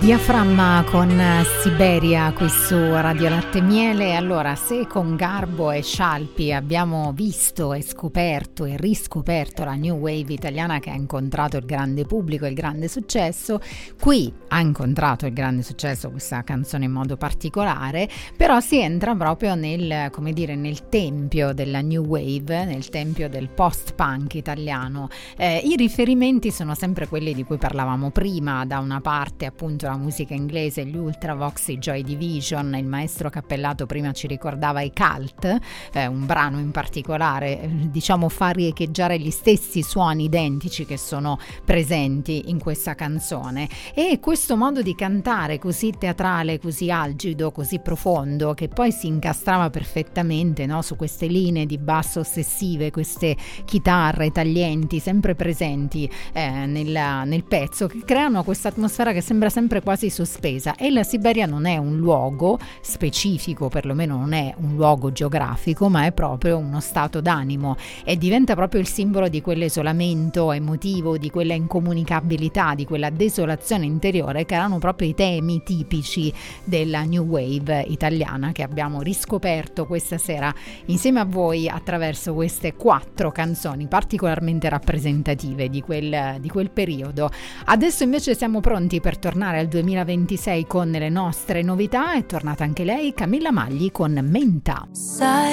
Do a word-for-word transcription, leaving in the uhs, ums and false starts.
Diaframma con Siberia qui su Radio Latte e Miele. Allora, se con Garbo e Scialpi abbiamo visto e scoperto e riscoperto la new wave italiana che ha incontrato il grande pubblico e il grande successo, qui ha incontrato il grande successo questa canzone in modo particolare, però si entra proprio nel, come dire, nel tempio della new wave, nel tempio del post-punk italiano. Eh, i riferimenti sono sempre quelli di cui parlavamo prima, da una parte appunto la musica inglese, gli Ultravox, i Joy Division, il maestro Cappellato prima ci ricordava i Cult, eh, un brano in particolare, eh, diciamo fa riecheggiare gli stessi suoni identici che sono presenti in questa canzone, e questo modo di cantare così teatrale, così algido, così profondo, che poi si incastrava perfettamente, no, su queste linee di basso ossessive, queste chitarre taglienti sempre presenti eh, nel, nel pezzo, che creano questa atmosfera che sembra sempre quasi sospesa. E la Siberia non è un luogo specifico, perlomeno non è un luogo geografico, ma è proprio uno stato d'animo, e diventa proprio il simbolo di quell'isolamento emotivo, di quella incomunicabilità, di quella desolazione interiore, che erano proprio i temi tipici della new wave italiana, che abbiamo riscoperto questa sera insieme a voi attraverso queste quattro canzoni particolarmente rappresentative di quel, di quel periodo. Adesso invece siamo pronti per tornare al duemilaventisei con le nostre novità. È tornata anche lei, Camilla Magli con Menta. Sai